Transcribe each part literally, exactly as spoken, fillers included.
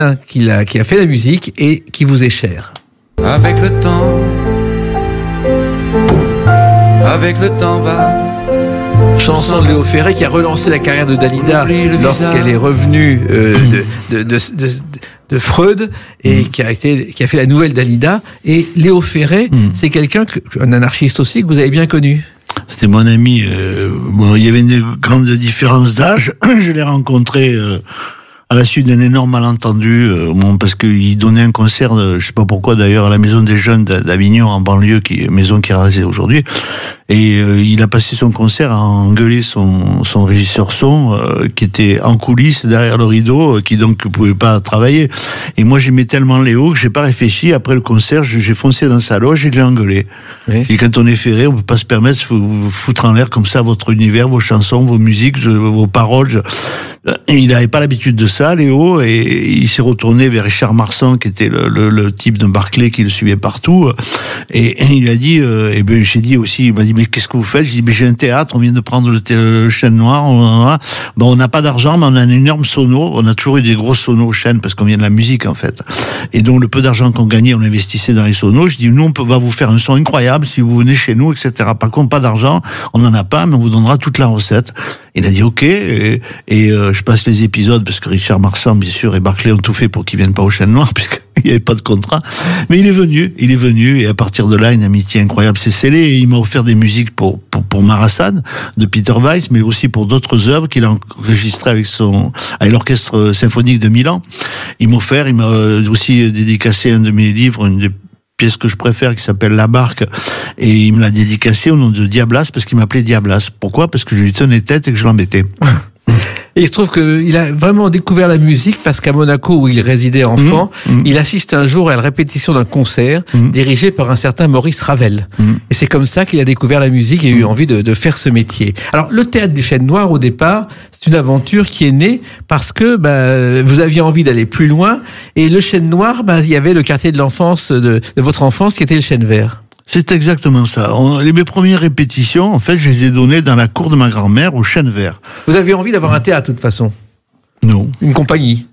qui a, qui a fait la musique et qui vous est cher. Avec le temps, avec le temps va. Chanson de Léo Ferré qui a relancé la carrière de Dalida lorsqu'elle est revenue euh, de, de, de, de, de Freud et mmh. qui a été, qui a fait la nouvelle Dalida. Et Léo Ferré, mmh. c'est quelqu'un, que, un anarchiste aussi, que vous avez bien connu. C'était mon ami. Euh, bon, il y avait une grande différence d'âge. Je l'ai rencontré euh, à la suite d'un énorme malentendu, euh, bon, parce qu'il donnait un concert, euh, je sais pas pourquoi d'ailleurs, à la Maison des Jeunes d'Avignon en banlieue, qui maison qui est rasée aujourd'hui. Et euh, il a passé son concert à engueuler son, son régisseur son, euh, qui était en coulisses derrière le rideau, euh, qui donc ne pouvait pas travailler. Et moi j'aimais tellement Léo que j'ai pas réfléchi. Après le concert, j'ai foncé dans sa loge et je l'ai engueulé. Oui. Et quand on est ferré, on peut pas se permettre de vous foutre en l'air comme ça votre univers, vos chansons, vos musiques, je, vos paroles. Je... Et il n'avait pas l'habitude de ça, Léo, et il s'est retourné vers Richard Marsan, qui était le, le, le type de Barclay qui le suivait partout. Et, et il a dit, euh, et ben j'ai dit aussi, il m'a dit, mais qu'est-ce que vous faites? J'ai dit, mais j'ai un théâtre, on vient de prendre le, le Chêne Noir, on a, ben on n'a pas d'argent, mais on a un énorme sono, on a toujours eu des gros sonos au Chêne, parce qu'on vient de la musique, en fait. Et donc, le peu d'argent qu'on gagnait, on investissait dans les sonos. Je dis, nous, on peut, va vous faire un son incroyable si vous venez chez nous, et cetera. Par contre, pas d'argent, on n'en a pas, mais on vous donnera toute la recette. Il a dit, ok, et, et euh, je passe les épisodes, parce que Richard Marsan, bien sûr, et Barclay ont tout fait pour qu'il vienne pas au Chêne Noir, puisqu'il n'y avait pas de contrat. Mais il est venu, il est venu, et à partir de là, une amitié incroyable s'est scellée, et il m'a offert des musiques pour, pour, pour Marassad, de Peter Weiss, mais aussi pour d'autres œuvres qu'il a enregistrées avec son, avec l'orchestre symphonique de Milan. Il m'a offert, il m'a aussi dédicacé un de mes livres, une des pièce que je préfère, qui s'appelle La Barque, et il me l'a dédicacé au nom de Diablas, parce qu'il m'appelait Diablas. Pourquoi? Parce que je lui tenais tête et que je l'embêtais. Et il se trouve qu'il a vraiment découvert la musique parce qu'à Monaco, où il résidait enfant, mmh, il assiste un jour à la répétition d'un concert mmh. dirigé par un certain Maurice Ravel. Mmh. Et c'est comme ça qu'il a découvert la musique et a eu envie de, de faire ce métier. Alors, le théâtre du Chêne Noir, au départ, c'est une aventure qui est née parce que bah, vous aviez envie d'aller plus loin. Et le Chêne Noir, bah, il y avait le quartier de l'enfance, de, de votre enfance, qui était le Chêne Vert. C'est exactement ça. On, les, mes premières répétitions, en fait, je les ai données dans la cour de ma grand-mère au Chêne Vert. Vous aviez envie d'avoir un théâtre, de toute façon? Non. Une compagnie?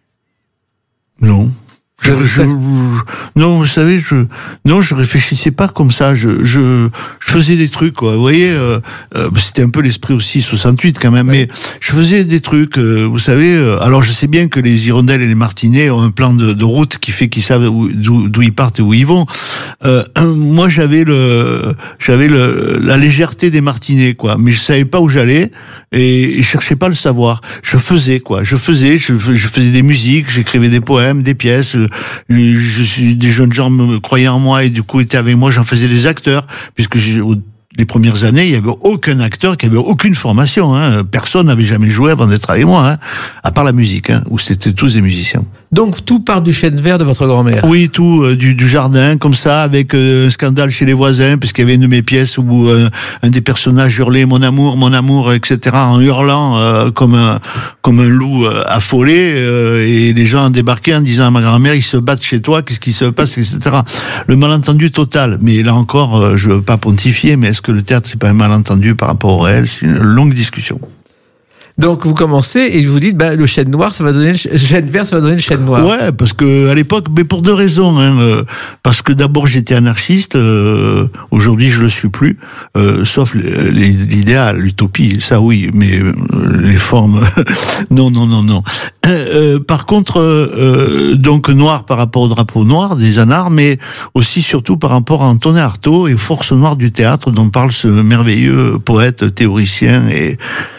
Non. Je, je, je, non, vous savez, je, non, je réfléchissais pas comme ça. Je, je, je faisais des trucs, quoi. Vous voyez, euh, euh, c'était un peu l'esprit aussi soixante-huit quand même. Ouais. Mais je faisais des trucs, euh, vous savez. Euh, alors, je sais bien que les Hirondelles et les Martinets ont un plan de, de route qui fait qu'ils savent d'où, d'où ils partent et où ils vont. Euh, moi, j'avais le, j'avais le, la légèreté des Martinets, quoi. Mais je savais pas où j'allais et, et je cherchais pas à le savoir. Je faisais, quoi. Je faisais, je, je faisais des musiques, j'écrivais des poèmes, des pièces. Je suis, des jeunes gens me croyaient en moi et du coup étaient avec moi, j'en faisais des acteurs, puisque j'ai, les premières années, il n'y avait aucun acteur qui avait aucune formation, hein. Personne n'avait jamais joué avant d'être avec moi, hein. À part la musique, hein, où c'était tous des musiciens. Donc tout part du Chêne Vert de votre grand-mère? Oui, tout, euh, du, du jardin, comme ça, avec euh, un scandale chez les voisins, puisqu'il y avait une de mes pièces où euh, un des personnages hurlait « mon amour, mon amour », et cetera, en hurlant euh, comme, un, comme un loup euh, affolé, euh, et les gens débarquaient en disant à ma grand-mère « ils se battent chez toi, qu'est-ce qui se passe », et cetera. Le malentendu total. Mais là encore, euh, je ne veux pas pontifier, mais est-ce que le théâtre, c'est pas un malentendu par rapport au réel? C'est une longue discussion. Donc vous commencez et vous dites bah, le Chêne Noir, ça va donner le Chêne Vert, ça va donner le Chêne Noir. Ouais, parce que à l'époque, mais pour deux raisons. Hein, euh, parce que d'abord j'étais anarchiste. Euh, aujourd'hui, je le suis plus. Euh, sauf l'idéal, l'utopie, ça oui, mais euh, les formes, non, non, non, non. Euh, par contre, euh, donc noir par rapport au drapeau noir des anards, mais aussi surtout par rapport à Antonin Artaud et aux forces noires du théâtre dont parle ce merveilleux poète, théoricien et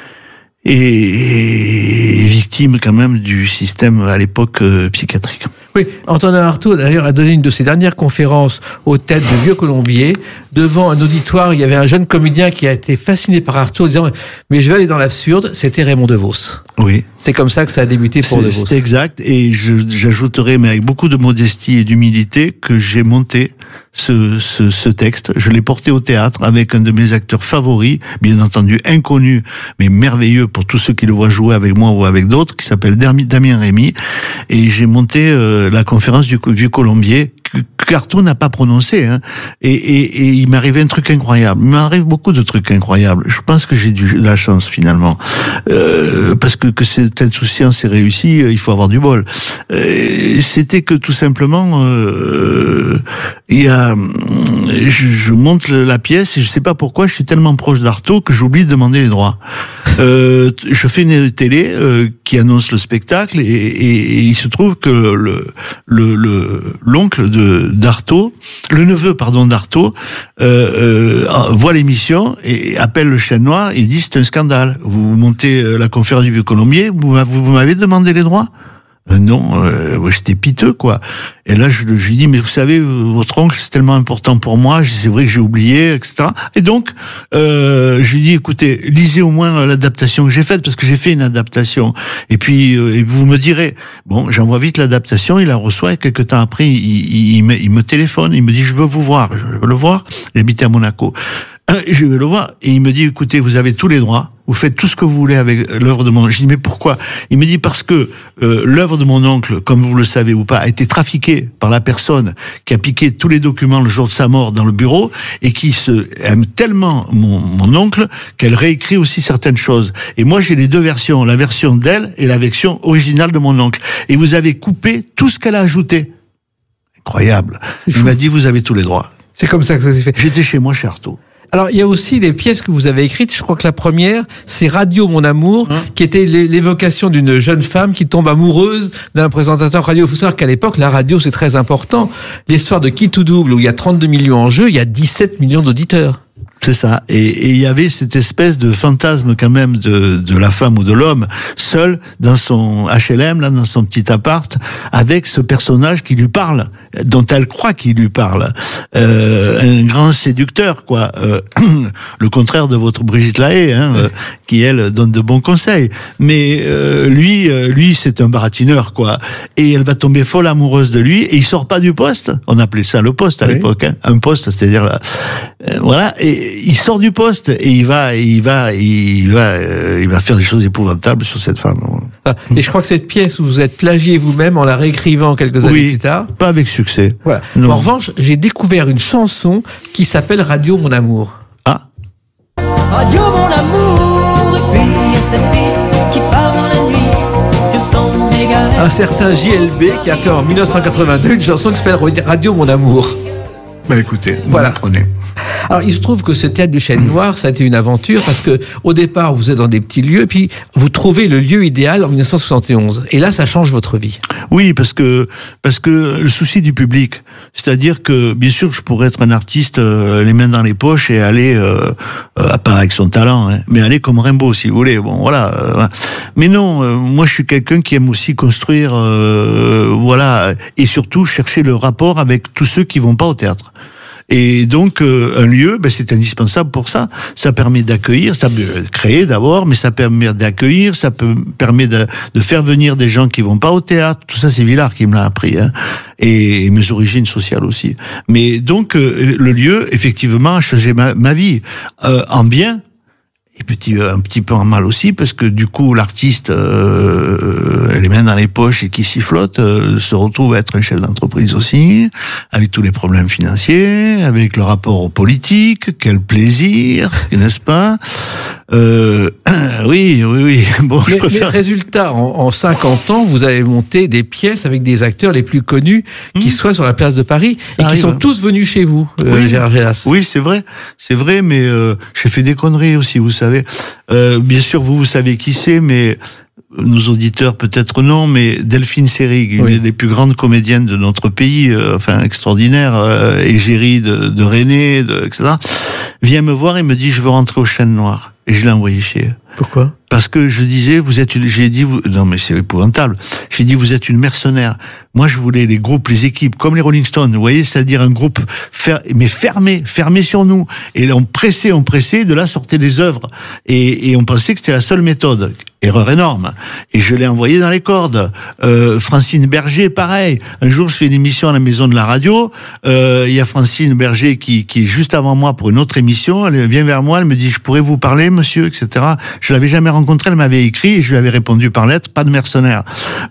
Et, et victime quand même du système à l'époque euh, psychiatrique. Oui, Antonin Artaud d'ailleurs a donné une de ses dernières conférences aux têtes de Vieux-Colombier devant un auditoire. Il y avait un jeune comédien qui a été fasciné par Artaud en disant mais je vais aller dans l'absurde. C'était Raymond DeVos. Oui. C'est comme ça que ça a débuté pour DeVos. C'est exact. Et je, j'ajouterai, mais avec beaucoup de modestie et d'humilité, que j'ai monté ce, ce, ce texte. Je l'ai porté au théâtre avec un de mes acteurs favoris, bien entendu inconnu, mais merveilleux pour tous ceux qui le voient jouer avec moi ou avec d'autres, qui s'appelle Damien Rémy. Et j'ai monté euh, la conférence du Vieux-Colombier, que, que Artaud n'a pas prononcé. Hein. Et, et, et il m'arrivait un truc incroyable. Il m'arrive beaucoup de trucs incroyables. Je pense que j'ai de la chance finalement, euh, parce que que cette insouciance est réussie, il faut avoir du bol. Euh, c'était que tout simplement, euh, il y a, je, je monte la pièce et je sais pas pourquoi je suis tellement proche d'Artaud que j'oublie de demander les droits. Euh, je fais une télé euh, qui annonce le spectacle et, et, et il se trouve que le le le l'oncle de d'Artaud, le neveu pardon d'Artaud, euh, euh, voit l'émission et appelle le Chêne Noir et dit c'est un scandale. Vous montez la conférence du Vieux-Colombier, vous, vous, vous m'avez demandé les droits? Euh, non, euh, j'étais piteux, quoi. Et là, je, je lui dis, mais vous savez, votre oncle, c'est tellement important pour moi, c'est vrai que j'ai oublié, et cetera. Et donc, euh, je lui dis, écoutez, lisez au moins l'adaptation que j'ai faite, parce que j'ai fait une adaptation. Et puis, euh, et vous me direz, bon, j'envoie vite l'adaptation, il la reçoit, et quelques temps après, il, il, il, me, il me téléphone, il me dit, je veux vous voir, je veux le voir. Il habitait à Monaco. Je vais le voir, et il me dit, écoutez, vous avez tous les droits, vous faites tout ce que vous voulez avec l'œuvre de mon oncle. Je dis, mais pourquoi? Il me dit, parce que euh, l'œuvre de mon oncle, comme vous le savez ou pas, a été trafiquée par la personne qui a piqué tous les documents le jour de sa mort dans le bureau, et qui se aime tellement mon, mon oncle, qu'elle réécrit aussi certaines choses. Et moi, j'ai les deux versions, la version d'elle et la version originale de mon oncle. Et vous avez coupé tout ce qu'elle a ajouté. Incroyable. Il m'a dit, vous avez tous les droits. C'est comme ça que ça s'est fait. J'étais chez moi, chez Artaud. Alors, il y a aussi des pièces que vous avez écrites. Je crois que la première, c'est Radio Mon Amour, hein, qui était l'évocation d'une jeune femme qui tombe amoureuse d'un présentateur radio. Il faut savoir qu'à l'époque, la radio, c'est très important. L'histoire de Qui tout double, où il y a trente-deux millions en jeu, il y a dix-sept millions d'auditeurs. C'est ça. Et il y avait cette espèce de fantasme quand même de, de la femme ou de l'homme, seul dans son H L M, là, dans son petit appart, avec ce personnage qui lui parle, dont elle croit qu'il lui parle. Euh, un grand séducteur, quoi. Euh, le contraire de votre Brigitte Lahaie, hein, euh, qui, elle, donne de bons conseils. Mais euh, lui, euh, lui, c'est un baratineur, quoi. Et elle va tomber folle amoureuse de lui, et il sort pas du poste. On appelait ça le poste à oui. l'époque. Hein. Un poste, c'est-à-dire... Là, euh, voilà, et il sort du poste et il va, il va, il va, euh, il va faire des choses épouvantables sur cette femme. Ah, et je crois que cette pièce où vous êtes plagié vous-même en la réécrivant quelques années oui, plus tard. Pas avec succès. Voilà. En revanche, j'ai découvert une chanson qui s'appelle Radio Mon Amour. Ah. Radio Mon Amour, et puis il y a cette fille qui parle dans la nuit sur son méga. Un certain J L B qui a fait en mille neuf cent quatre-vingt-deux une chanson qui s'appelle Radio Mon Amour. Ben écoutez, voilà. Prenez. Alors, il se trouve que ce théâtre du Chêne Noir, ça a été une aventure parce que, au départ, vous êtes dans des petits lieux, puis vous trouvez le lieu idéal en mille neuf cent soixante et onze. Et là, ça change votre vie. Oui, parce que, parce que le souci du public. C'est-à-dire que, bien sûr, je pourrais être un artiste, euh, les mains dans les poches et aller, euh, à part avec son talent, hein, mais aller comme Rimbaud, si vous voulez. Bon, voilà. Euh, mais non, euh, moi, je suis quelqu'un qui aime aussi construire, euh, voilà, et surtout chercher le rapport avec tous ceux qui vont pas au théâtre. Et donc, euh, un lieu, ben, c'est indispensable pour ça. Ça permet d'accueillir, ça peut créer d'abord, mais ça permet d'accueillir, ça peut, permet de, de faire venir des gens qui vont pas au théâtre. Tout ça, c'est Villard qui me l'a appris, hein. Et, et mes origines sociales aussi. Mais donc, euh, le lieu, effectivement, a changé ma, ma vie. Euh, en bien, et petit, un petit peu en mal aussi, parce que du coup, l'artiste, euh, les mains dans les poches et qui sifflote, euh, se retrouve à être un chef d'entreprise aussi, avec tous les problèmes financiers, avec le rapport aux politiques, quel plaisir, n'est-ce pas? Euh, oui, oui, oui. Bon, mais, je préfère... mais résultat, en, en cinquante ans, vous avez monté des pièces avec des acteurs les plus connus qui mmh. soient sur la place de Paris et arrive, qui sont hein. tous venus chez vous, euh, oui. Gérard Gélas. Oui, c'est vrai, c'est vrai, mais euh, j'ai fait des conneries aussi, vous savez. Euh, bien sûr, vous, vous savez qui c'est, mais nos auditeurs peut-être non, mais Delphine Seyrig, une oui. des plus grandes comédiennes de notre pays, euh, enfin extraordinaire, euh, égérie de, de René, de, et cetera, vient me voir et me dit je veux rentrer au Chêne Noir. Et je l'ai envoyé chier. Pourquoi? Parce que je disais, vous êtes une, j'ai dit, vous, non mais c'est épouvantable. J'ai dit, vous êtes une mercenaire. Moi, je voulais les groupes, les équipes, comme les Rolling Stones, vous voyez, c'est-à-dire un groupe fer, mais fermé, fermé sur nous. Et on pressait, on pressait, de là sortaient des œuvres. Et, et on pensait que c'était la seule méthode. Erreur énorme. Et je l'ai envoyé dans les cordes. Euh, Francine Berger, pareil. Un jour, je fais une émission à la maison de la radio. Euh, il y a Francine Berger qui, qui est juste avant moi pour une autre émission. Elle vient vers moi, elle me dit, je pourrais vous parler, monsieur, et cetera. Je l'avais jamais rencontré. rencontré, elle m'avait écrit et je lui avais répondu par lettre, pas de mercenaires.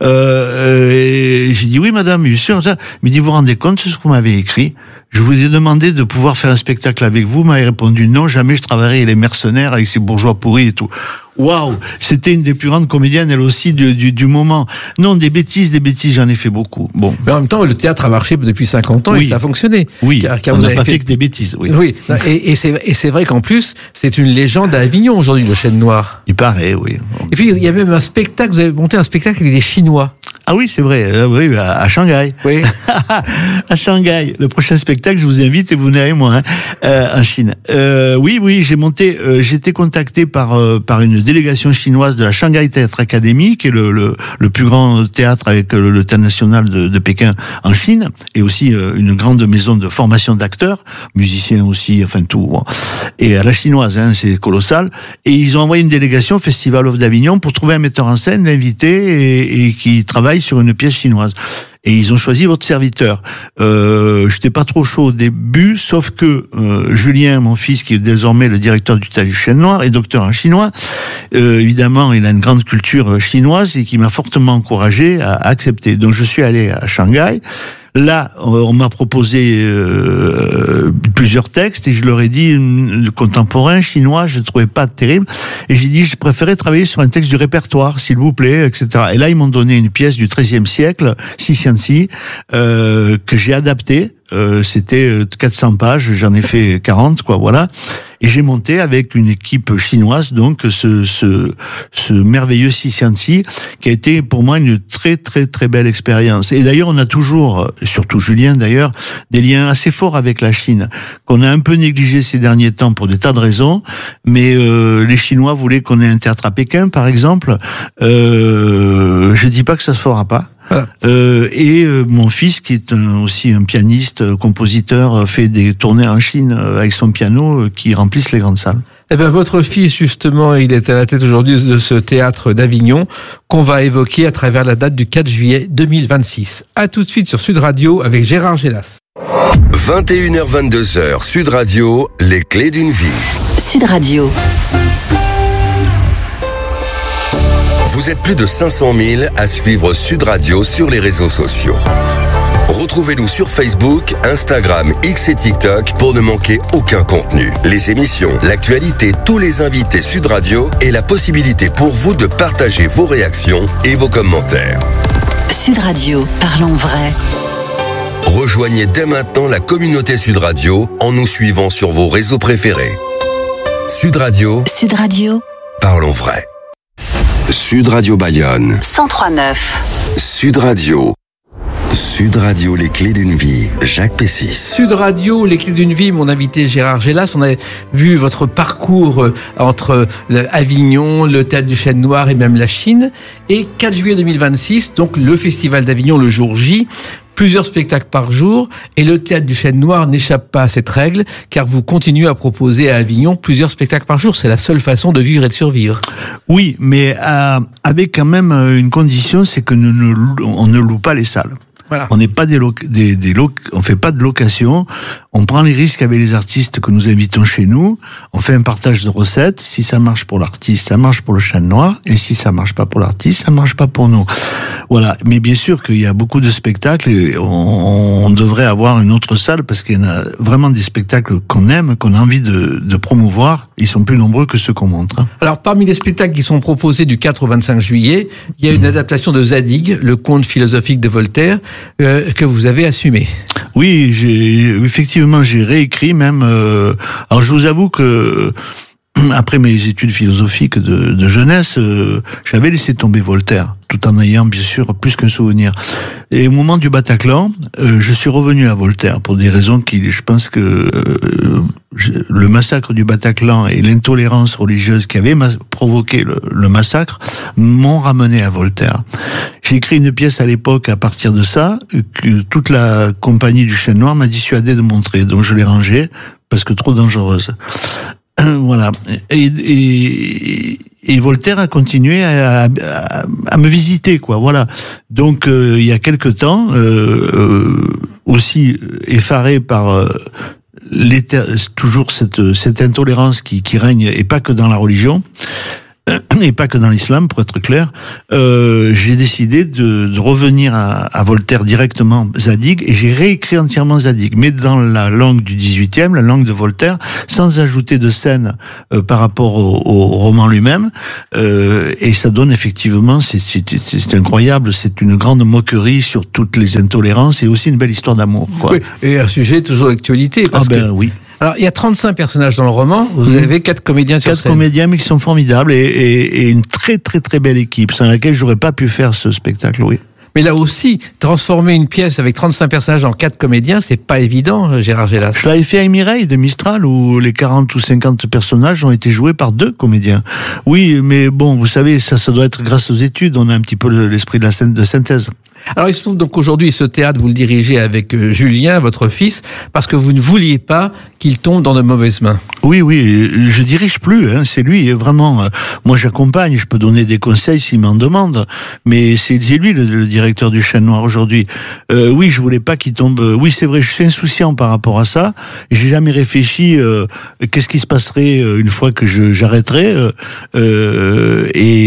Euh, et j'ai dit oui, madame, bien sûr. Ça. Il me dit, vous vous rendez compte de ce que vous m'avez écrit? Je vous ai demandé de pouvoir faire un spectacle avec vous, m'avez répondu non, jamais je travaillerai avec les mercenaires, avec ces bourgeois pourris et tout. Waouh, c'était une des plus grandes comédiennes, elle aussi, du, du, du moment. Non, des bêtises, des bêtises, j'en ai fait beaucoup. Bon. Mais en même temps, le théâtre a marché depuis cinquante ans oui. et ça a fonctionné. Oui, car, car on n'a pas fait... fait que des bêtises. Oui, oui. et, et, c'est, et c'est vrai qu'en plus, c'est une légende à Avignon aujourd'hui, le Chêne Noir. Il paraît, oui. Et puis, il y a même un spectacle, vous avez monté un spectacle avec des Chinois. Ah oui, c'est vrai, euh, oui, à, à Shanghai. Oui. À Shanghai. Le prochain spectacle, je vous invite et vous venez avec moi, hein, euh, en Chine. Euh, oui, oui, j'ai monté, euh, j'ai été contacté par euh, par une délégation chinoise de la Shanghai Theatre Academy, qui est le le, le plus grand théâtre avec le, le théâtre national de, de Pékin en Chine, et aussi euh, une grande maison de formation d'acteurs, musiciens aussi, enfin tout. Bon. Et à la chinoise, hein, c'est colossal. Et ils ont envoyé une délégation au Festival of d'Avignon pour trouver un metteur en scène, l'inviter et, et qui travaille sur une pièce chinoise. Et ils ont choisi votre serviteur. Euh, j'étais pas trop chaud au début, sauf que euh, Julien, mon fils, qui est désormais le directeur du Théâtre du Chêne Noir et docteur en chinois, euh, évidemment, il a une grande culture chinoise et qui m'a fortement encouragé à, à accepter. Donc je suis allé à Shanghai. Là, on m'a proposé euh, plusieurs textes et je leur ai dit, le contemporain chinois, je ne trouvais pas terrible. Et j'ai dit, je préférais travailler sur un texte du répertoire, s'il vous plaît, et cetera. Et là, ils m'ont donné une pièce du treizième siècle, Xixianxi, euh, que j'ai adaptée. Euh, c'était quatre cents pages, j'en ai fait quarante, quoi, voilà. Et j'ai monté avec une équipe chinoise, donc, ce, ce, ce merveilleux Xixianxi, qui a été pour moi une très, très, très belle expérience. Et d'ailleurs, on a toujours, surtout Julien d'ailleurs, des liens assez forts avec la Chine, qu'on a un peu négligé ces derniers temps pour des tas de raisons, mais euh, les Chinois voulaient qu'on ait un théâtre à Pékin, par exemple. Euh, je dis pas que ça se fera pas. Voilà. Euh, et euh, mon fils, qui est un, aussi un pianiste, euh, compositeur, euh, fait des tournées en Chine euh, avec son piano euh, qui remplissent les grandes salles. Eh ben, votre fils, justement, il est à la tête aujourd'hui de ce théâtre d'Avignon qu'on va évoquer à travers la date du quatre juillet deux mille vingt-six. À tout de suite sur Sud Radio avec Gérard Gélas. vingt et une heures vingt-deux heures, Sud Radio, les clés d'une vie. Sud Radio. Vous êtes plus de cinq cent mille à suivre Sud Radio sur les réseaux sociaux. Retrouvez-nous sur Facebook, Instagram, X et TikTok pour ne manquer aucun contenu. Les émissions, l'actualité, tous les invités Sud Radio et la possibilité pour vous de partager vos réactions et vos commentaires. Sud Radio, parlons vrai. Rejoignez dès maintenant la communauté Sud Radio en nous suivant sur vos réseaux préférés. Sud Radio. Sud Radio. Parlons vrai. Sud Radio Bayonne. cent trois neuf. Sud Radio. Sud Radio, les clés d'une vie. Jacques Pessis. Sud Radio, les clés d'une vie. Mon invité Gérard Gélas. On a vu votre parcours entre Avignon, le Théâtre du Chêne Noir et même la Chine. Et quatre juillet deux mille vingt-six, donc le Festival d'Avignon le jour J. Plusieurs spectacles par jour, et le Théâtre du Chêne Noir n'échappe pas à cette règle, car vous continuez à proposer à Avignon plusieurs spectacles par jour. C'est la seule façon de vivre et de survivre. Oui, mais euh, avec quand même une condition, c'est que nous ne, on ne loue pas les salles. Voilà. On n'est pas des, loc- des, des loc- on fait pas de location. On prend les risques avec les artistes que nous invitons chez nous. On fait un partage de recettes. Si ça marche pour l'artiste, ça marche pour le Chêne Noir. Et si ça marche pas pour l'artiste, ça marche pas pour nous. Voilà. Mais bien sûr qu'il y a beaucoup de spectacles et on, on devrait avoir une autre salle parce qu'il y en a vraiment des spectacles qu'on aime, qu'on a envie de, de promouvoir. Ils sont plus nombreux que ceux qu'on montre. Alors, parmi les spectacles qui sont proposés du quatre au vingt-cinq juillet, il y a une adaptation de Zadig, le conte philosophique de Voltaire, euh, que vous avez assumé. Oui, j'ai effectivement j'ai réécrit même. Euh, alors je vous avoue que après mes études philosophiques de, de jeunesse, euh, j'avais laissé tomber Voltaire, tout en ayant bien sûr plus qu'un souvenir. Et au moment du Bataclan, euh, je suis revenu à Voltaire pour des raisons qui, je pense que euh, je, le massacre du Bataclan et l'intolérance religieuse qui avait ma- provoqué le, le massacre m'ont ramené à Voltaire. J'ai écrit une pièce à l'époque à partir de ça, que toute la compagnie du Chêne Noir m'a dissuadé de montrer, donc je l'ai rangée parce que trop dangereuse. Voilà. Et, et, et Voltaire a continué à, à, à me visiter, quoi. Voilà. Donc, euh, il y a quelque temps, euh, euh, aussi effaré par euh, toujours cette, cette intolérance qui, qui règne, et pas que dans la religion, et pas que dans l'islam, pour être clair, euh, j'ai décidé de, de revenir à, à Voltaire directement, Zadig, et j'ai réécrit entièrement Zadig, mais dans la langue du dix-huitième, la langue de Voltaire, sans ajouter de scène euh, par rapport au, au roman lui-même, euh, et ça donne effectivement, c'est, c'est, c'est incroyable, c'est une grande moquerie sur toutes les intolérances, et aussi une belle histoire d'amour, quoi. Oui, et un sujet toujours d'actualité. Ah ben que... oui. Alors, il y a trente-cinq personnages dans le roman, vous mmh. avez quatre comédiens sur quatre scène. Quatre comédiens, mais qui sont formidables, et, et, et une très très très belle équipe, sans laquelle j'aurais pas pu faire ce spectacle, oui. Mais là aussi, transformer une pièce avec trente-cinq personnages en quatre comédiens, c'est pas évident, Gérard Gélas. Je l'avais fait à Mireille de Mistral, où les quarante ou cinquante personnages ont été joués par deux comédiens. Oui, mais bon, vous savez, ça, ça doit être grâce aux études, on a un petit peu l'esprit de la scène de synthèse. Alors il se trouve donc aujourd'hui, ce théâtre, vous le dirigez avec euh, Julien, votre fils, parce que vous ne vouliez pas qu'il tombe dans de mauvaises mains. Oui, oui, je dirige plus, hein, c'est lui, vraiment. Euh, moi j'accompagne, je peux donner des conseils s'il m'en demande, mais c'est lui le, le directeur du Chêne Noir aujourd'hui. Euh, oui, je voulais pas qu'il tombe... Oui, c'est vrai, je suis insouciant par rapport à ça. J'ai jamais réfléchi euh, qu'est-ce qui se passerait une fois que je, j'arrêterais. Euh, euh,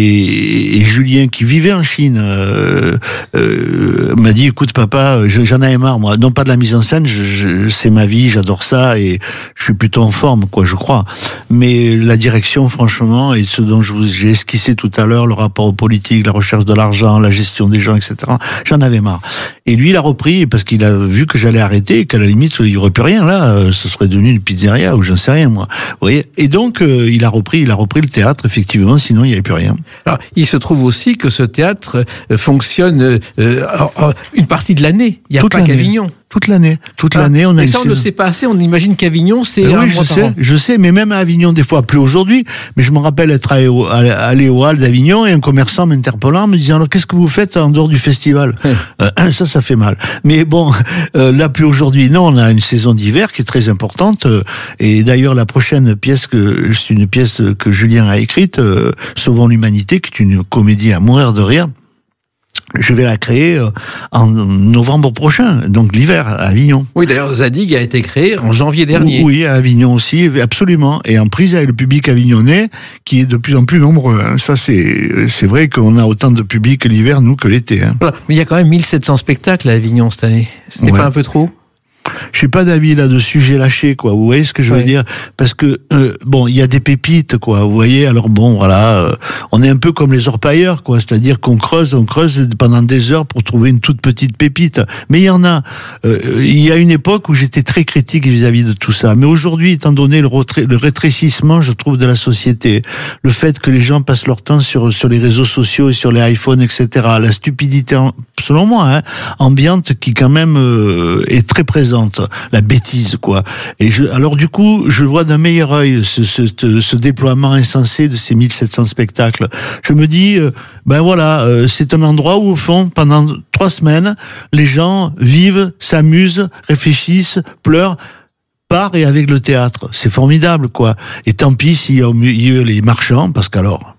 et, et Julien, qui vivait en Chine... Euh, euh, m'a dit, écoute papa, j'en avais marre, moi, non pas de la mise en scène, je, je, c'est ma vie, j'adore ça, et je suis plutôt en forme, quoi, je crois. Mais la direction, franchement, et ce dont je vous, j'ai esquissé tout à l'heure, le rapport aux politiques, la recherche de l'argent, la gestion des gens, et cetera, j'en avais marre. Et lui, il a repris, parce qu'il a vu que j'allais arrêter, et qu'à la limite, il n'y aurait plus rien, là, ce serait devenu une pizzeria, ou j'en sais rien, moi. Vous voyez? Et donc, euh, il a repris, il a repris le théâtre, effectivement, sinon il n'y avait plus rien. Alors, il se trouve aussi que ce théâtre euh, fonctionne euh, une partie de l'année. Il n'y a toute pas l'année. qu'Avignon. Toute l'année. Toute ah, l'année, on a. Et ça, on ne le sait pas assez. On imagine qu'Avignon, c'est ben un oui, mois je par sais, an. je sais, mais même à Avignon, des fois, plus aujourd'hui. Mais je me rappelle être allé au, allé au hall d'Avignon et un commerçant m'interpellant, me disant alors qu'est-ce que vous faites en dehors du festival? Oui. euh, Ça, ça fait mal. Mais bon, euh, là, plus aujourd'hui, non, on a une saison d'hiver qui est très importante. Euh, et d'ailleurs, la prochaine pièce que c'est une pièce que Julien a écrite, euh, Sauvons l'humanité, qui est une comédie à mourir de rire. Je vais la créer en novembre prochain, donc l'hiver, à Avignon. Oui, d'ailleurs, Zadig a été créé en janvier dernier. Oui, à Avignon aussi, absolument. Et en prise avec le public avignonnais, qui est de plus en plus nombreux. Hein. Ça, c'est, c'est vrai qu'on a autant de public l'hiver, nous, que l'été. Hein. Voilà. Mais il y a quand même mille sept cents spectacles à Avignon cette année. C'était ouais. pas un peu trop ? Je n'ai pas d'avis là-dessus, j'ai lâché, quoi. Vous voyez ce que je veux ouais. dire? Parce que, euh, bon, il y a des pépites, quoi. Vous voyez? Alors bon, voilà, euh, on est un peu comme les orpailleurs, quoi. C'est-à-dire qu'on creuse, on creuse pendant des heures pour trouver une toute petite pépite. Mais il y en a. Euh, il y a une époque où j'étais très critique vis-à-vis de tout ça. Mais aujourd'hui, étant donné le, retra- le rétrécissement, je trouve, de la société, le fait que les gens passent leur temps sur, sur les réseaux sociaux et sur les iPhones, et cetera, la stupidité, selon moi, hein, ambiante qui quand même euh, est très présente. La bêtise, quoi. Et je, alors du coup, je vois d'un meilleur œil ce, ce, ce déploiement insensé de ces mille sept cents spectacles. Je me dis, euh, ben voilà, euh, c'est un endroit où, au fond, pendant trois semaines, les gens vivent, s'amusent, réfléchissent, pleurent, par et avec le théâtre. C'est formidable, quoi. Et tant pis s'il y a au milieu les marchands, parce qu'alors...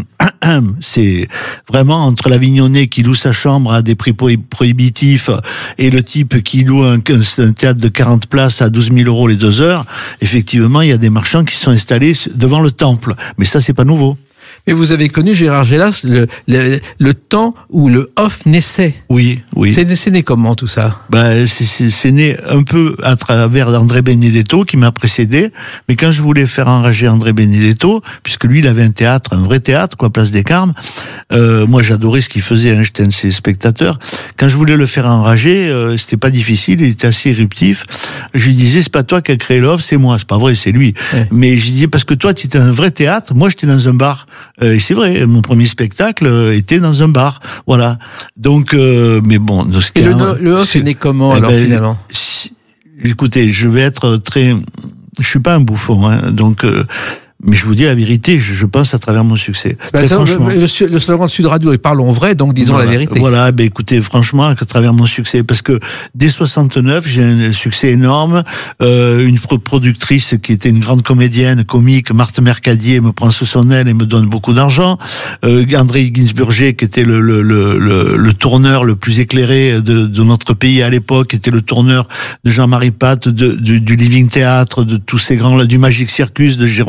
c'est vraiment entre l'Avignonnais qui loue sa chambre à des prix prohibitifs et le type qui loue un, un théâtre de quarante places à douze mille euros les deux heures. Effectivement, il y a des marchands qui sont installés devant le temple. Mais ça, c'est pas nouveau. Mais vous avez connu, Gérard Gélas, le, le, le temps où le off naissait. Oui, oui. C'est, c'est né comment, tout ça? Ben, c'est, c'est, c'est né un peu à travers André Benedetto, qui m'a précédé. Mais quand je voulais faire enrager André Benedetto, puisque lui, il avait un théâtre, un vrai théâtre, quoi, Place des Carmes, euh, moi, j'adorais ce qu'il faisait, hein, j'étais un de ses spectateurs. Quand je voulais le faire enrager, euh, c'était pas difficile, il était assez éruptif. Je lui disais, c'est pas toi qui as créé l'off, c'est moi. C'est pas vrai, c'est lui. Ouais. Mais je disais, parce que toi, tu étais un vrai théâtre, moi, j'étais dans un bar. Euh, et c'est vrai, mon premier spectacle était dans un bar, voilà. Donc, euh, mais bon, dans ce et cas, le, le off est né comment eh alors ben, finalement? si, écoutez, je vais être très, je suis pas un bouffon, hein, donc. Euh, Mais je vous dis la vérité, je, je pense à travers mon succès. Bah, Très ça, franchement. Le, le, le slogan de Sud Radio est parlons vrai, donc disons voilà, la vérité. Voilà, ben écoutez, franchement, à travers mon succès, parce que dès soixante-neuf, j'ai un succès énorme. Euh, une productrice qui était une grande comédienne, comique, Marthe Mercadier, me prend sous son aile et me donne beaucoup d'argent. Euh, André Ginsburger, qui était le, le, le, le, le tourneur le plus éclairé de, de notre pays à l'époque, qui était le tourneur de Jean-Marie Pat, de, de, du Living Theatre, de tous ces grands, du Magic Circus, de Jérôme Savary.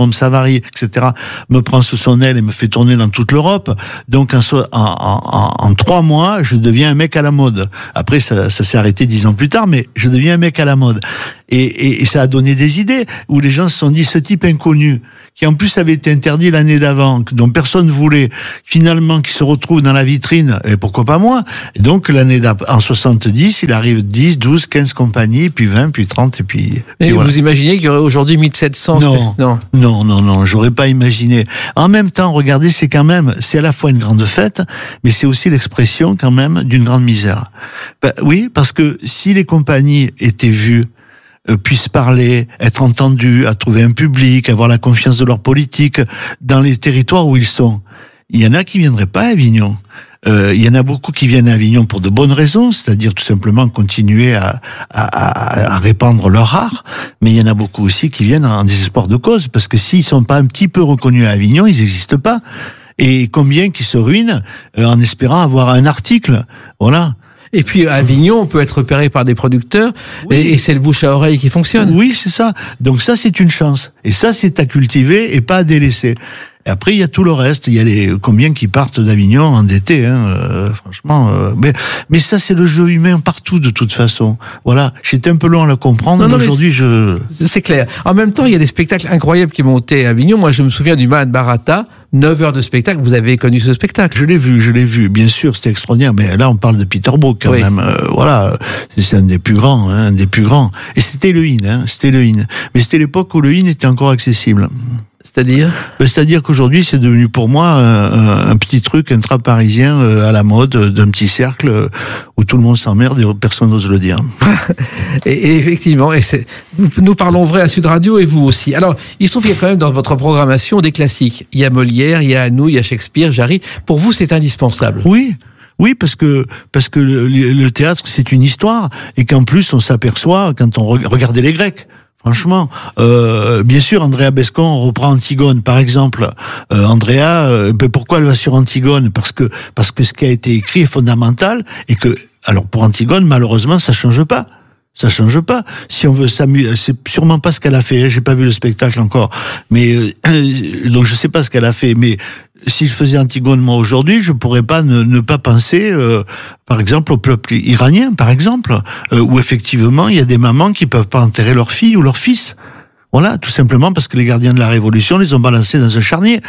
Paris, et cetera, me prend sous son aile et me fait tourner dans toute l'Europe. Donc en, en, en, en trois mois, je deviens un mec à la mode. Après, ça, ça s'est arrêté dix ans plus tard, mais je deviens un mec à la mode. Et, et, et ça a donné des idées où les gens se sont dit, ce type inconnu, qui en plus avait été interdit l'année d'avant, dont personne ne voulait, finalement qui se retrouve dans la vitrine, et pourquoi pas moi. Et donc l'année en soixante-dix, il arrive dix, douze, quinze compagnies, puis vingt, puis trente, et puis... Et puis vous voilà. imaginez qu'il y aurait aujourd'hui mille sept cents? Non, non, non, non, non, j'aurais pas imaginé. En même temps, regardez, c'est quand même, c'est à la fois une grande fête, mais c'est aussi l'expression quand même d'une grande misère. Ben, oui, parce que si les compagnies étaient vues, puissent parler, être entendus, à trouver un public, avoir la confiance de leur politique dans les territoires où ils sont. Il y en a qui viendraient pas à Avignon. Euh, il y en a beaucoup qui viennent à Avignon pour de bonnes raisons, c'est-à-dire tout simplement continuer à, à, à, à répandre leur art, mais il y en a beaucoup aussi qui viennent en désespoir de cause, parce que s'ils sont pas un petit peu reconnus à Avignon, ils n'existent pas. Et combien qui se ruinent euh, en espérant avoir un article, voilà. Et puis à Avignon, on peut être repéré par des producteurs, oui. et, et c'est le bouche à oreille qui fonctionne. Oui, c'est ça. Donc ça, c'est une chance. Et ça, c'est à cultiver et pas à délaisser. Et après, il y a tout le reste. Il y a les combien qui partent d'Avignon endettés, hein, euh, franchement. Euh, mais, mais ça, c'est le jeu humain partout, de toute façon. Voilà. J'étais un peu long à le comprendre, non, non, mais aujourd'hui, je... C'est clair. En même temps, il y a des spectacles incroyables qui montaient à Avignon. Moi, je me souviens du Mahat Bharata. neuf heures de spectacle, vous avez connu ce spectacle? Je l'ai vu, je l'ai vu, bien sûr, c'était extraordinaire, mais là on parle de Peter Brook quand oui. même, euh, voilà, c'est un des plus grands, hein, un des plus grands, et c'était le in, hein, c'était le in, mais c'était l'époque où le in était encore accessible. C'est-à-dire C'est-à-dire qu'aujourd'hui, c'est devenu pour moi un, un petit truc intra-parisien à la mode, d'un petit cercle où tout le monde s'emmerde et personne n'ose le dire. et, et effectivement, et nous, nous parlons vrai à Sud Radio et vous aussi. Alors, il se trouve qu'il y a quand même dans votre programmation des classiques. Il y a Molière, il y a Hanou, il y a Shakespeare, Jarry. Pour vous, c'est indispensable. Oui. Oui, parce que parce que le, le théâtre, c'est une histoire et qu'en plus, on s'aperçoit, quand on regardait les Grecs, franchement, euh, bien sûr, Andrea Bescon reprend Antigone, par exemple. Euh, Andrea, euh, pourquoi elle va sur Antigone ? Parce que parce que ce qui a été écrit est fondamental et que, alors pour Antigone, malheureusement, ça change pas. Ça change pas. Si on veut s'amuser, c'est sûrement pas ce qu'elle a fait. J'ai pas vu le spectacle encore, mais euh, donc je sais pas ce qu'elle a fait. Mais si je faisais Antigone moi aujourd'hui, je pourrais pas ne, ne pas penser, euh, par exemple, au peuple iranien, par exemple, euh, où effectivement il y a des mamans qui peuvent pas enterrer leur fille ou leur fils. Voilà, tout simplement parce que les gardiens de la Révolution les ont balancés dans un charnier,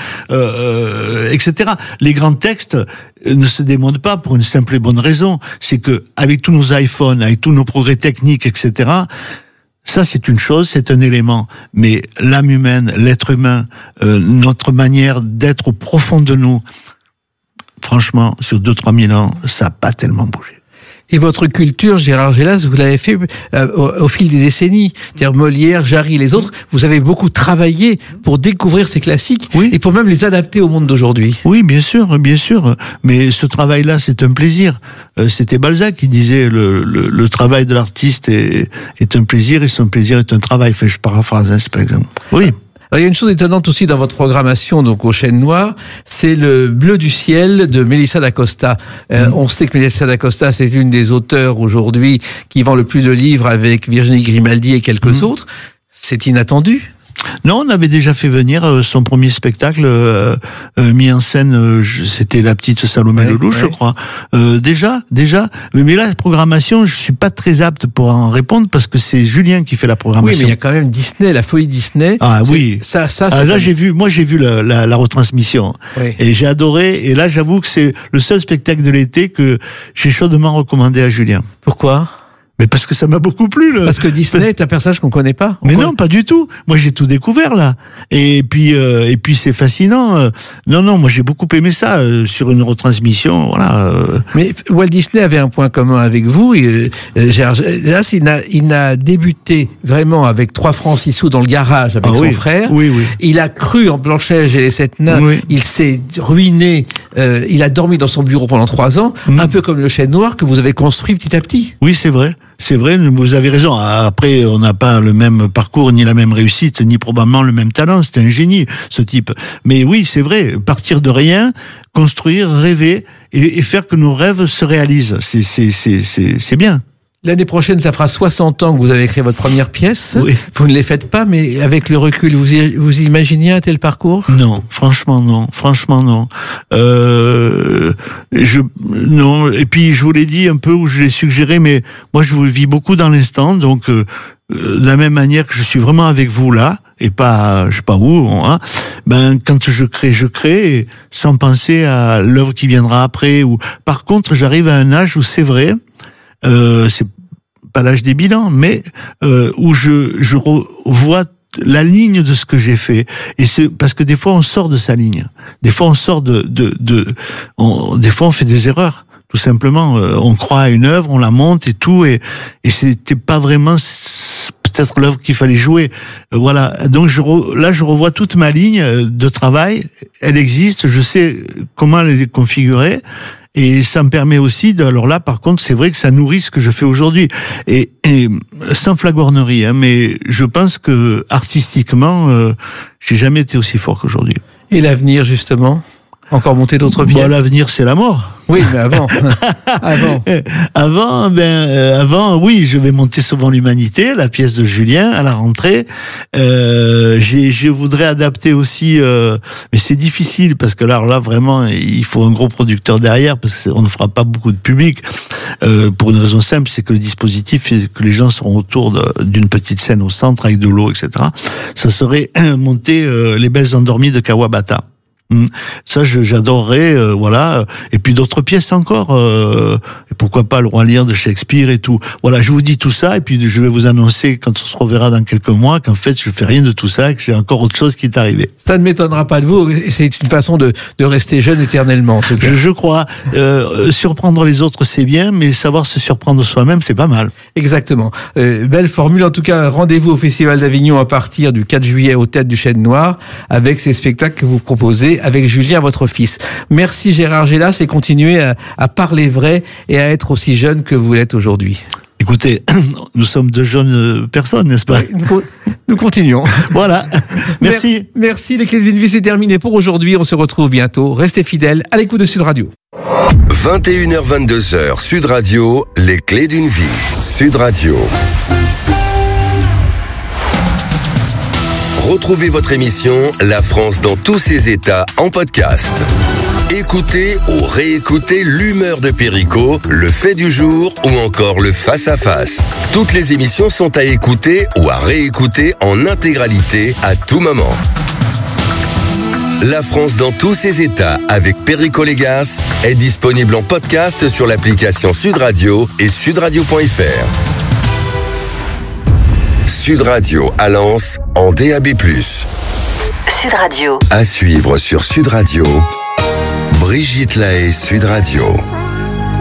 euh, et cetera. Les grands textes ne se démontent pas pour une simple et bonne raison, c'est que avec tous nos iPhones, avec tous nos progrès techniques, et cetera. Ça, c'est une chose, c'est un élément. Mais l'âme humaine, l'être humain, euh, notre manière d'être au profond de nous, franchement, sur deux trois mille ans, ça n'a pas tellement bougé. Et votre culture, Gérard Gélas, vous l'avez fait euh, au, au fil des décennies. C'est-à-dire Molière, Jarry, les autres, vous avez beaucoup travaillé pour découvrir ces classiques oui. et pour même les adapter au monde d'aujourd'hui. Oui, bien sûr, bien sûr. Mais ce travail-là, c'est un plaisir. Euh, c'était Balzac qui disait le, le, le travail de l'artiste est, est un plaisir et son plaisir est un travail. Enfin, je paraphrase, hein, c'est par exemple. Oui. Alors, il y a une chose étonnante aussi dans votre programmation, donc au Chêne Noir, c'est le Bleu du ciel de Melissa d'Acosta. Euh, mmh. On sait que Melissa d'Acosta, c'est une des auteurs aujourd'hui qui vend le plus de livres avec Virginie Grimaldi et quelques mmh. autres. C'est inattendu. Non, on avait déjà fait venir euh, son premier spectacle euh, euh, mis en scène, euh, c'était La Petite Salomé ouais, Lelouch, ouais. je crois. Euh, déjà, déjà. Mais là, la programmation, je suis pas très apte pour en répondre parce que c'est Julien qui fait la programmation. Oui, mais il y a quand même Disney, la folie Disney. Ah oui. Ça, ça. Ah, là, pas... j'ai vu. Moi, j'ai vu la, la, la retransmission oui. et j'ai adoré. Et là, j'avoue que c'est le seul spectacle de l'été que j'ai chaudement recommandé à Julien. Pourquoi ? Mais parce que ça m'a beaucoup plu. Le... Parce que Disney est un personnage qu'on connaît pas. Mais connaît... non, pas du tout. Moi, j'ai tout découvert là. Et puis, euh, et puis, c'est fascinant. Non, non, moi, j'ai beaucoup aimé ça euh, sur une retransmission. Voilà. Euh... Mais Walt Disney avait un point commun avec vous. Et, euh, Gérard, là, il n'a, il n'a débuté vraiment avec trois francs six sous dans le garage avec ah, son oui. frère. Oui, oui. Il a cru en Blanche-Neige et les sept nains. Oui. Il s'est ruiné. Euh, il a dormi dans son bureau pendant trois ans, mmh. un peu comme le Chêne Noir que vous avez construit petit à petit. Oui, c'est vrai. C'est vrai, vous avez raison. Après, on n'a pas le même parcours, ni la même réussite, ni probablement le même talent. C'est un génie, ce type. Mais oui, c'est vrai. Partir de rien, construire, rêver et, et faire que nos rêves se réalisent. C'est, c'est, c'est, c'est, c'est bien. L'année prochaine, ça fera soixante ans que vous avez écrit votre première pièce. Oui. Vous ne les faites pas, mais avec le recul, vous y- vous imaginez un tel parcours? Non, franchement non, franchement non. Euh, je non. Et puis je vous l'ai dit un peu, ou je l'ai suggéré, mais moi je vis beaucoup dans l'instant, donc euh, de la même manière que je suis vraiment avec vous là, et pas je sais pas où, hein, ben quand je crée, je crée et sans penser à l'œuvre qui viendra après. Ou par contre, j'arrive à un âge où c'est vrai, euh, c'est pas l'âge des bilans, mais euh, où je je revois la ligne de ce que j'ai fait. Et c'est parce que des fois on sort de sa ligne. Des fois on sort de de de on, des fois on fait des erreurs. Tout simplement, euh, on croit à une œuvre, on la monte et tout, et et c'était pas vraiment s- peut-être l'œuvre qu'il fallait jouer. Euh, voilà. Donc je re, là je revois toute ma ligne de travail. Elle existe. Je sais comment elle est configurée. Et ça me permet aussi de, alors là, par contre, c'est vrai que ça nourrit ce que je fais aujourd'hui. Et, et sans flagornerie, hein, mais je pense que artistiquement, euh, j'ai jamais été aussi fort qu'aujourd'hui. Et l'avenir, justement? Encore monter d'autres pièces? Bon, l'avenir, c'est la mort. Oui, mais avant. avant. Avant, ben, euh, avant, oui, je vais monter Sauvant l'humanité, la pièce de Julien à la rentrée. Euh, j'ai, je voudrais adapter aussi, euh, mais c'est difficile parce que là, là, vraiment, il faut un gros producteur derrière parce qu'on ne fera pas beaucoup de public. Euh, pour une raison simple, c'est que le dispositif, c'est que les gens seront autour de, d'une petite scène au centre avec de l'eau, et cetera. Ça serait monter euh, Les Belles Endormies de Kawabata. Ça, je, j'adorerais, euh, voilà. Et puis d'autres pièces encore. Euh, et pourquoi pas Le Roi Lear de Shakespeare et tout. Voilà, je vous dis tout ça et puis je vais vous annoncer quand on se reverra dans quelques mois qu'en fait je fais rien de tout ça et que j'ai encore autre chose qui est arrivé. Ça ne m'étonnera pas de vous. C'est une façon de, de rester jeune éternellement, en tout cas. Je, je crois. Euh, surprendre les autres, c'est bien, mais savoir se surprendre soi-même, c'est pas mal. Exactement. Euh, belle formule. En tout cas, rendez-vous au Festival d'Avignon à partir du quatre juillet aux Têtes du Chêne Noir avec ces spectacles que vous proposez avec Julien, votre fils. Merci Gérard Gélas et continuez à, à parler vrai et à être aussi jeune que vous l'êtes aujourd'hui. Écoutez, nous sommes de jeunes personnes, n'est-ce pas? Oui, nous, nous continuons. Voilà. Merci. Mer- merci. Les Clés d'une vie, c'est terminé pour aujourd'hui. On se retrouve bientôt. Restez fidèles à l'écoute de Sud Radio. vingt et une heures vingt-deux heures, Sud Radio, les clés d'une vie. Sud Radio. Retrouvez votre émission La France dans tous ses états en podcast. Écoutez ou réécoutez l'humeur de Perico, le fait du jour ou encore le face-à-face. Toutes les émissions sont à écouter ou à réécouter en intégralité à tout moment. La France dans tous ses états avec Perico Légas est disponible en podcast sur l'application Sud Radio et sudradio point f r. Sud Radio à Lens en D A B plus. Sud Radio. À suivre sur Sud Radio. Brigitte Lahaye, Sud Radio.